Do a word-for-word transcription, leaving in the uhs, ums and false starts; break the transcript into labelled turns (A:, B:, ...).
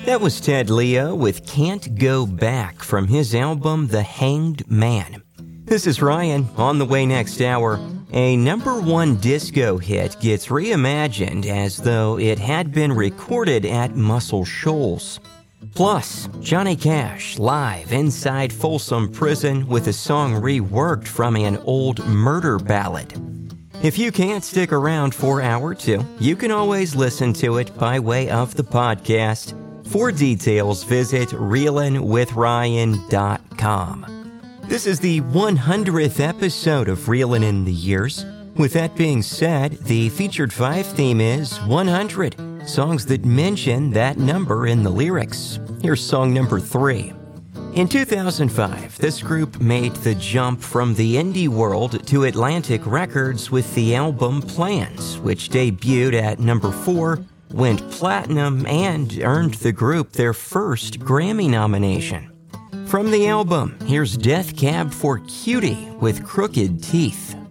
A: That was Ted Leo with Can't Go Back from his album The Hanged Man. This is Ryan. On the way next hour, a number one disco hit gets reimagined as though it had been recorded at Muscle Shoals. Plus, Johnny Cash live inside Folsom Prison with a song reworked from an old murder ballad. If you can't stick around for hour two, you can always listen to it by way of the podcast. For details, visit reelin with ryan dot com. This is the one hundredth episode of Reelin' in the Years. With that being said, the featured five theme is one hundred, songs that mention that number in the lyrics. Here's song number three. In two thousand five, this group made the jump from the indie world to Atlantic Records with the album Plans, which debuted at number four, went platinum, and earned the group their first Grammy nomination. From the album, here's Death Cab for Cutie with Crooked Teeth.